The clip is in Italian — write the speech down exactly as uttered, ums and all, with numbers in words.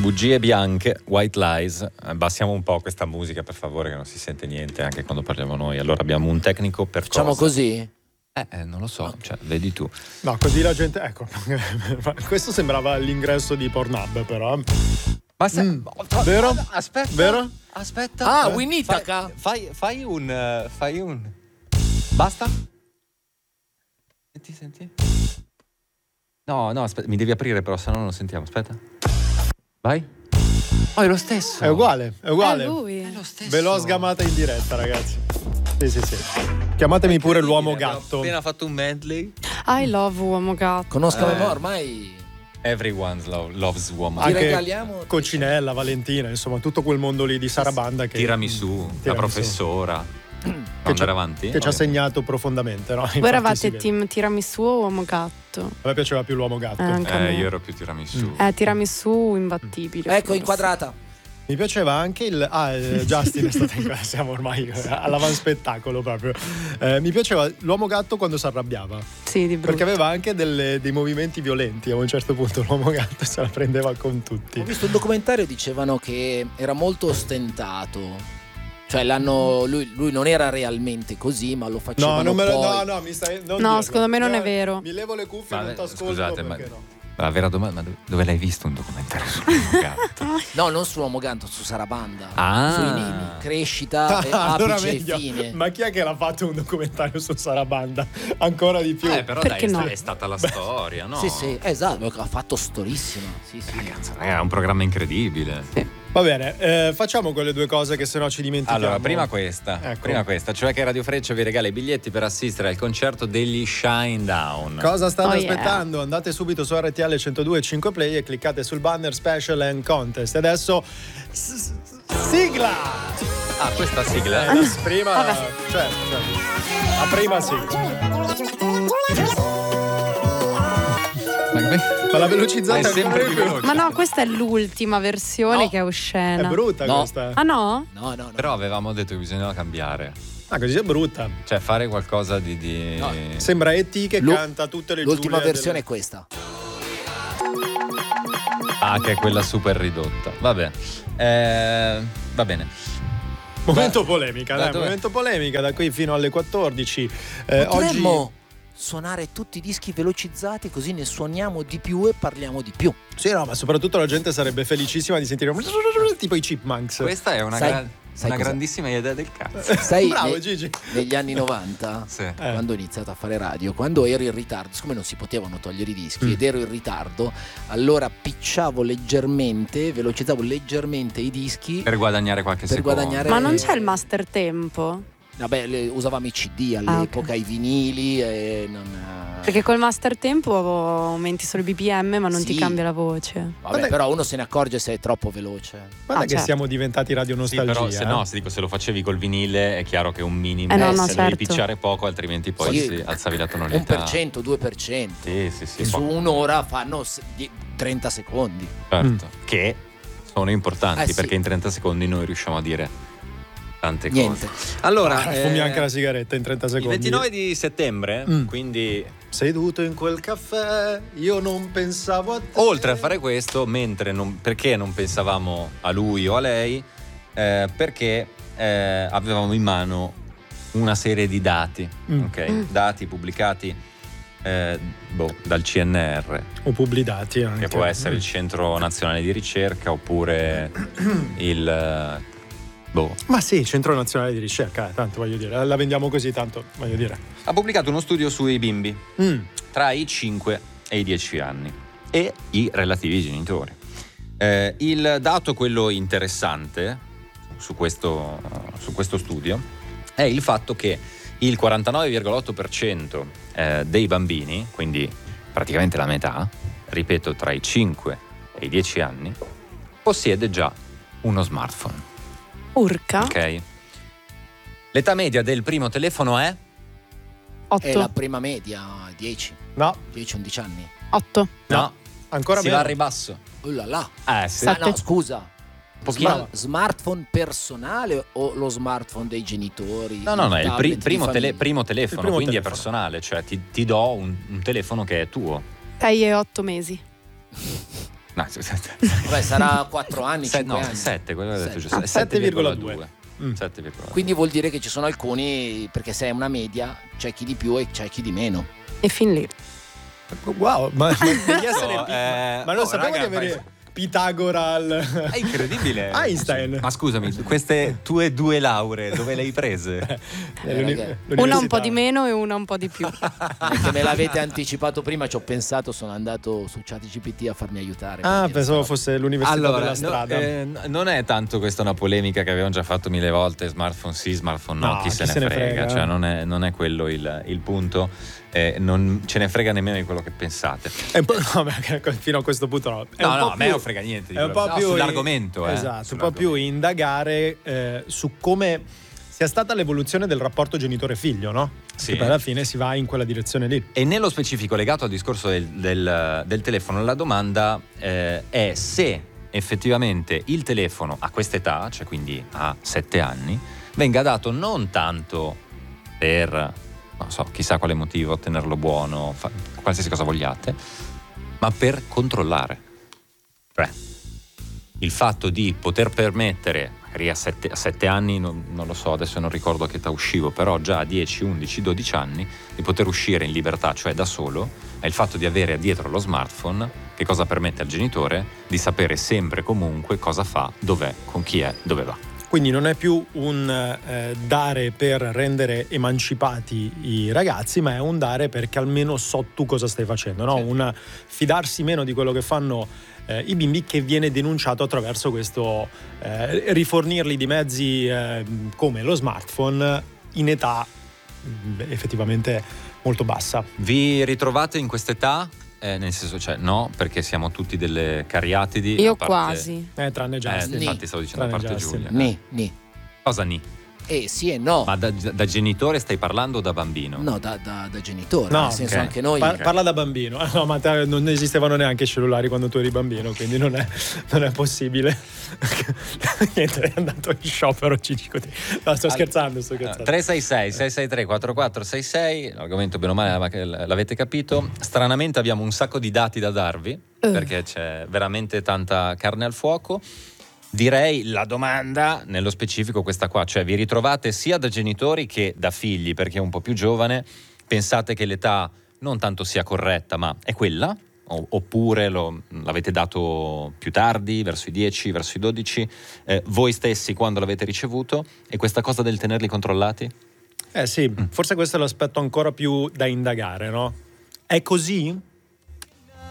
Bugie bianche, White Lies. Abbassiamo un po' questa musica, per favore, che non si sente niente anche quando parliamo noi. Allora abbiamo un tecnico per Facciamo cosa? così? Eh, eh, non lo so, cioè, vedi tu. No, così la gente... Ecco, questo sembrava l'ingresso di Pornhub, però. Ma se... Mm. Vero? Aspetta. Vero? Aspetta. Ah, Eh, Winitaka. Fai, fai, fai un... uh, fai un... Basta? Senti, senti. No, no, aspetta, mi devi aprire però, se no non lo sentiamo. Aspetta. Vai. Oh, è lo stesso. È uguale, è uguale. È lui. È lo stesso. Ve l'ho sgamata in diretta, ragazzi. Sì, sì, sì. Chiamatemi pure l'uomo gatto. Abbiamo appena fatto un medley. I love uomo gatto. Conosco Eh. ormai. Everyone lo- loves woman. Ti Anche regaliamo- Coccinella, Valentina, insomma, tutto quel mondo lì di Sarabanda che Tirami su, la Tirami professora. Può Che andare ci- avanti? che ci ha Ok. segnato profondamente, no? Voi Infatti si eravate vede. team tiramisù o uomo gatto? A me piaceva più l'uomo gatto. Eh, anche a Eh, me. io ero più tiramisù. Eh, tiramisù imbattibile. Ecco, forse. inquadrata. Mi piaceva anche il ah il Justin è stato in casa, siamo ormai all'avanspettacolo proprio. Eh, mi piaceva l'uomo gatto quando si arrabbiava, Sì, di brutto. perché aveva anche delle- dei movimenti violenti. A un certo punto l'uomo gatto se la prendeva con tutti. Ho visto un documentario, dicevano che era molto ostentato. Cioè l'hanno lui, lui non era realmente così, ma lo facevano No, non me lo, poi. no, no, mi stai non No, dirlo. secondo me non è No, vero. Mi levo le cuffie Ma, e non eh, ti ascolto. scusate, ma- perché no. La vera domanda, ma dove- dove l'hai visto un documentario su un gatto? No, non sull'uomo gatto, su Sarabanda. Ah. Sui nemi, crescita, e allora apice e meglio. fine. Ma chi è che l'ha fatto un documentario su Sarabanda? Ancora di più. Eh, però Perché dai, è no? sta- è stata la storia, no? Sì, sì, esatto, ha fatto storissima. Sì, sì. Ragazzi, è un programma incredibile. Va bene, eh, facciamo quelle due cose che sennò ci dimentichiamo. Allora, prima questa, Ecco. prima questa, cioè che Radio Freccia vi regala i biglietti per assistere al concerto degli Shinedown. Cosa state Oh, yeah. aspettando? Andate subito su R T L centodue e cinque Play e cliccate sul banner Special and Contest. E adesso s- s- sigla! Ah, questa sigla? Eh, la prima, Vabbè. cioè, cioè, la prima sigla. Ma che- Ma la velocizzata è sempre più più veloce. Ma no, questa è l'ultima versione No. che è oscena. È brutta No. questa. Ah no? No, no, no. Però avevamo detto che bisognava cambiare. Ah, così è brutta. Cioè fare qualcosa di... di... No. Sembra E T che L'u- canta tutte le L'ultima Giulie versione delle- è questa. Ah, che è quella super ridotta. Vabbè. Eh, va bene. Momento Beh, polemica, da dai, dove- momento polemica da qui fino alle quattordici. Eh, Potremmo oggi suonare tutti i dischi velocizzati, così ne suoniamo di più e parliamo di più. sì, no, ma soprattutto la gente sarebbe felicissima di sentire tipo i Chipmunks. Questa è una, Sai- gra- sai una cos'è? grandissima idea del cazzo. Sai, Bravo ne- Gigi. negli anni novanta, Sì. Eh. quando ho iniziato a fare radio, quando ero in ritardo, siccome non si potevano togliere i dischi Mm. ed ero in ritardo, allora picciavo leggermente, velocizzavo leggermente i dischi Per guadagnare qualche per secondo. guadagnare. Ma non c'è il master tempo? Vabbè, le- usavamo i C D all'epoca, Ah, ok. i vinili e non. Perché col master tempo aumenti solo i B P M ma non Sì. ti cambia la voce. Vabbè, Guarda- però uno se ne accorge se è troppo veloce. Guarda Ah, che certo. siamo diventati radio Sì, nostalgia. però se eh. no, se dico se lo facevi col vinile è chiaro che un minimo Eh, no, eh, no, se certo. devi picciare poco, altrimenti poi Sì. sì, alzavi la Un tonalità. per cento, due per cento. Sì, sì, sì. Che su poco. un'ora fanno s- di- trenta secondi. Certo. Che sono importanti Eh, sì. perché in trenta secondi noi riusciamo a dire tante Niente. cose. Allora, Ah, eh, fumi anche la sigaretta in trenta il secondi. ventinove di settembre, Mm. quindi Seduto in quel caffè, io non pensavo a te. oltre a fare questo, mentre non, perché non pensavamo a lui o a lei, eh, perché eh, avevamo in mano una serie di dati, Mm. ok? Mm. Dati pubblicati eh, boh, dal C N R, O pubblicati anche. che può essere il Centro Nazionale di Ricerca oppure il eh, boh. Ma sì, Centro Nazionale di Ricerca, eh, tanto voglio dire, la vendiamo così, tanto voglio dire. Ha pubblicato uno studio sui bimbi Mm. tra i cinque e i dieci anni e i relativi genitori. Eh, il dato, quello interessante su questo, su questo studio, è il fatto che il quarantanove virgola otto per cento eh, dei bambini, quindi praticamente la metà, ripeto, tra i cinque e i dieci anni, possiede già uno smartphone. Urca? Ok? L'età media del primo telefono è? È la otto. prima media, dieci, No, dieci undici anni. otto. No, ancora si meno. va a ribasso. Oh là là. Eh sì. Ah, Sette. no, scusa. Pochino. Sma- smartphone personale o lo smartphone dei genitori? No, no, no, è il pri- tablet di primo, tele- famiglia? primo telefono, Il primo quindi telefono. è personale, cioè ti, ti do un, un telefono che è tuo. sei e otto mesi. No, se- se- Vabbè, sarà quattro anni, se- cinque no, anni. sette, quello che ho detto Sette. giusto. Ah, sette virgola due. Mm. sette virgola due. Quindi vuol dire che ci sono alcuni, perché se è una media, c'è chi di più e c'è chi di meno. E fin lì. Wow, ma, ma degli esseri No, pi- eh, ma non oh, sapevo raga, di avere fai- Pitagora al... È incredibile. Einstein. Ma scusami, queste tue due lauree dove le hai prese? Eh, L'uni- ragazzi. Una un po' l'università. di meno e una un po' di più. Perché me l'avete anticipato prima, ci ho pensato, sono andato su ChatGPT a farmi aiutare. Ah, perché pensavo so- fosse l'università Allora, della no, strada. eh, non è tanto questa una polemica che abbiamo già fatto mille volte, smartphone sì, smartphone no, No, chi, se, ne frega, cioè non è, non è quello il, il punto, eh, non ce ne frega nemmeno di quello che pensate. È un po', no, beh, fino a questo punto no. È No, un no, po' a me più- non frega niente di è un quello. po' No, più sull'argomento, eh, esatto, un po' più sull'argomento. indagare eh, su come sia stata l'evoluzione del rapporto genitore-figlio, no? Sì. Che poi alla fine si va in quella direzione lì. E nello specifico legato al discorso del, del- del telefono, la domanda eh, è se effettivamente il telefono a quest'età, cioè quindi a sette anni, venga dato non tanto per, non so, chissà quale motivo, tenerlo buono, fa- qualsiasi cosa vogliate, ma per controllare. Cioè, il fatto di poter permettere, magari a sette, a sette anni, non, non lo so, adesso non ricordo a che età uscivo, però già a dieci, undici, dodici anni, di poter uscire in libertà, cioè da solo, è il fatto di avere dietro lo smartphone, che cosa permette al genitore di sapere sempre e comunque cosa fa, dov'è, con chi è, dove va. Quindi non è più un eh, dare per rendere emancipati i ragazzi, ma è un dare perché almeno so tu cosa stai facendo, no? Sì. Un fidarsi meno di quello che fanno eh, i bimbi, che viene denunciato attraverso questo eh, rifornirli di mezzi eh, come lo smartphone in età mh, effettivamente molto bassa. Vi ritrovate in quest'età? Eh, nel senso, cioè, no, perché siamo tutti delle cariatidi. Io a parte- quasi. Eh, tranne Eh, Justin. Ni. infatti stavo dicendo a Tranne parte Justin. Giulia. Ni, ni. Cosa ni? Eh sì e no. Ma da, da genitore stai parlando o da bambino? No, da, da- da genitore, No, nel senso ok. anche noi. Pa- parla da bambino. Ah, no, ma te- non esistevano neanche i cellulari quando tu eri bambino, quindi non è, non è possibile. Niente, è andato in sciopero Cicicoti. No, sto Al- scherzando, sto scherzando. tre sei sei sei sei tre quattro quattro sei sei, l'argomento bene o male ma che l'avete capito. Stranamente abbiamo un sacco di dati da darvi, Eh. perché c'è veramente tanta carne al fuoco. Direi la domanda nello specifico questa qua, cioè vi ritrovate sia da genitori che da figli, perché è un po' più giovane, pensate che l'età non tanto sia corretta ma è quella? O- oppure lo, l'avete dato più tardi, verso i dieci, verso i dodici, eh, voi stessi quando l'avete ricevuto, e questa cosa del tenerli controllati? Eh sì, forse questo è l'aspetto ancora più da indagare, no? È così?